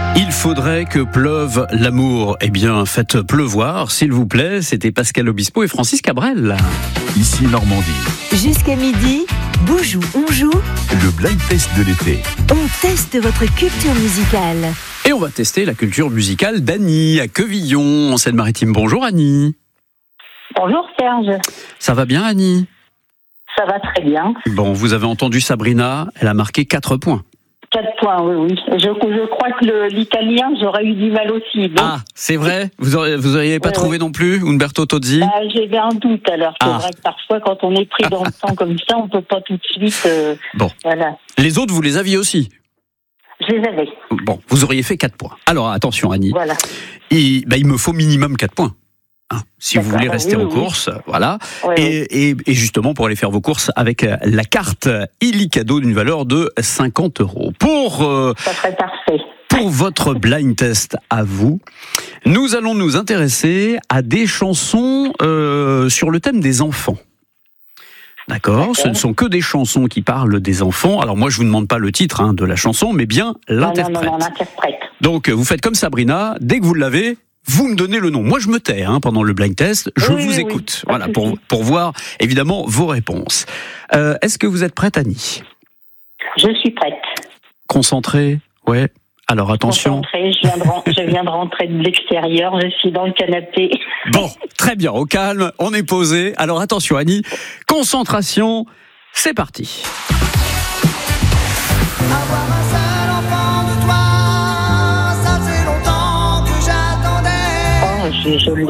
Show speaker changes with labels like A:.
A: Il faudrait que pleuve l'amour. Eh bien, faites pleuvoir, s'il vous plaît. C'était Pascal Obispo et Francis Cabrel.
B: Ici Normandie.
C: Jusqu'à midi, Boujou, on joue.
B: Le blind test de l'été.
C: On teste votre culture musicale.
A: Et on va tester la culture musicale d'Annie à Quevillon, en Seine-Maritime. Bonjour Annie.
D: Bonjour Serge.
A: Ça va bien Annie?
D: Ça va très bien.
A: Bon, vous avez entendu Sabrina, elle a marqué 4 points.
D: 4 points, oui. Je crois que l'italien, j'aurais eu du mal aussi. Donc,
A: Ah, c'est vrai? Vous auriez pas trouvé non plus Umberto Tozzi?
D: J'avais un doute alors. C'est vrai que parfois, quand on est pris dans le temps comme ça, on peut pas tout de suite...
A: Bon.
D: Voilà.
A: Les autres, vous les aviez aussi?
D: Je les avais.
A: Bon, vous auriez fait 4 points. Alors, attention Annie.
D: Voilà.
A: Il me faut minimum 4 points. Si vous voulez rester en course, voilà.
D: Oui,
A: et justement, pour aller faire vos courses avec la carte Illicadeau d'une valeur de 50 €.
D: Ça serait parfait.
A: Pour votre blind test à vous, nous allons nous intéresser à des chansons sur le thème des enfants. D'accord. Ce ne sont que des chansons qui parlent des enfants. Alors moi, je vous demande pas le titre de la chanson, mais bien l'interprète.
D: Non, l'interprète.
A: Donc, vous faites comme Sabrina, dès que vous l'avez, vous me donnez le nom. Moi, je me tais pendant le blind test. Je vous écoute. Voilà, pour voir, évidemment, vos réponses. Est-ce que vous êtes prête, Annie?
D: Je suis prête.
A: Concentrée? Ouais. Alors, attention.
D: Concentrée, je viens de rentrer de l'extérieur. Je suis dans le canapé.
A: Bon, très bien, au calme, on est posé. Alors, attention, Annie. Concentration, c'est parti.
E: Avoir un seul enfant de toi, ça fait longtemps que j'attendais.
D: Oh, je l'ai.